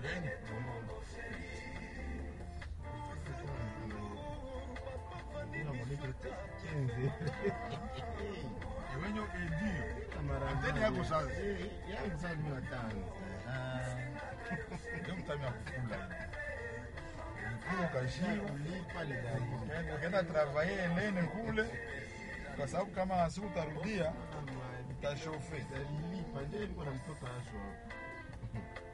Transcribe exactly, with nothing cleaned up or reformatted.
Beni. Ewenyo ndio. Anteni yako sasa. Yangu sasa ni watano. Ah. Ndio mtamia kukula. Ndio kashiwa Lipa ni gari. ukaenda travailler lene kule kwa sababu kama si utarudia utashofe. Lipa ndio niko na mtoto asho.